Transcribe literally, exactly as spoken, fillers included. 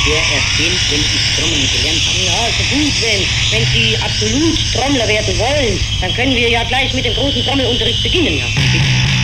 ungefähr erzählt, wenn ich Trommeln gelernt habe? Ja, so gut, wenn, wenn Sie absolut Trommler werden wollen, dann können wir ja gleich mit dem großen Trommelunterricht beginnen. Ja.